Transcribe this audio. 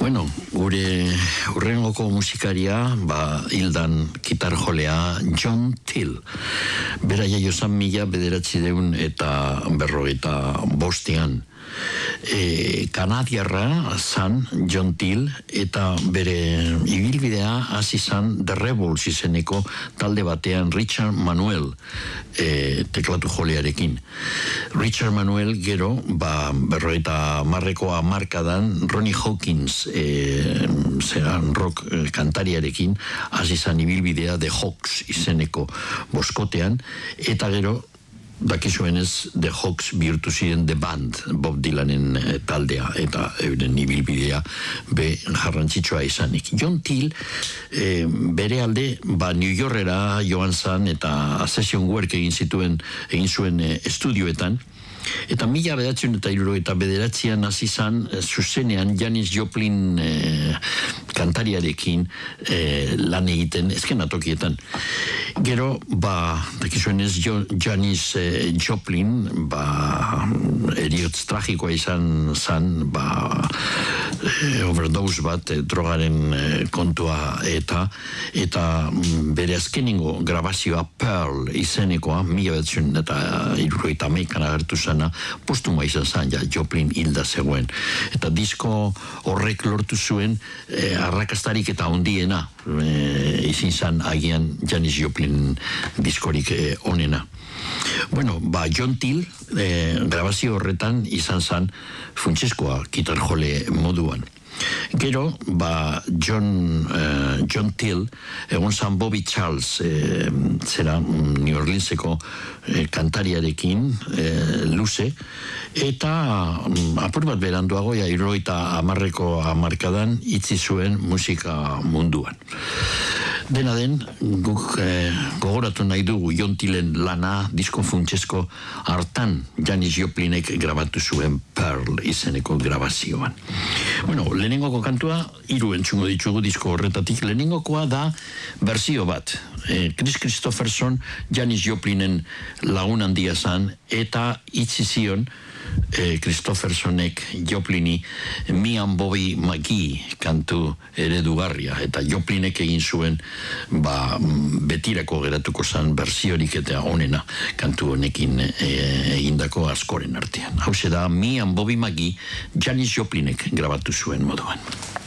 Bueno, gure urrengoko musikaria, hildan gitarjolea John Till. Bera jaio zan 1995 Kanadiarra zan John Till, eta bere ibilbidea hasi zan The Rebels izeneko talde batean Richard Manuel teklatu jolearekin. Richard Manuel gero, 50ko hamarkadan Ronnie Hawkins zeran rock kantariarekin hasi zan ibilbidea The Hawks izeneko boskotean, eta gero dakizuenez The Hawks bihurtu ziren The Band, Bob Dylanen taldea, eta euren ibilbidea jarrantzitsua izanik. John Till bere alde New Yorkera joan zan eta session work egin zuen estudioetan, eta 1979an hasi zan zuzenean Janis Joplin kantariarekin lan egiten eskenatokietan. Gero, dakizuenez Janis Joplin eriotz tragikoa izan zan, overdose bat, drogaren kontua eta bere azkenengo grabazioa Pearl izenekoa 1971an agertu zana, postuma izan zan, Joplin hilda zegoen. Eta disko horrek lortu zuen arrakastarik eta ondiena izin zan agian Janis Joplin diskorik onena. Bueno, John Till grabazio horretan izan zan funtsezkoa gitarjole moduan. Gero, John Till egon zan Bobby Charles zera New Orleanseko kantariarekin luze, eta apur bat beranduago, 70ko hamarkadan itzi zuen musika munduan. Dena den, guk gogoratu nahi dugu John Tillen lana disko funtsezko hartan Janis Joplinek grabatu zuen Pearl izeneko grabazioan. Bueno, lehenengoko kantua 3 entzungo ditugu disko horretatik. Lehenengokoa da berzio bat. Chris Christopherson Janis Joplinen lagun handia zan, eta itzi zion Christophersonek Joplini Me and Bobby McGee kantu eredugarria, eta Joplinek egin zuen betirako geratuko zan berziorik eta onena kantu honekin egindako askoren artean. Hauze da Me and Bobby McGee Janis Joplinek grabatu zuen moduan.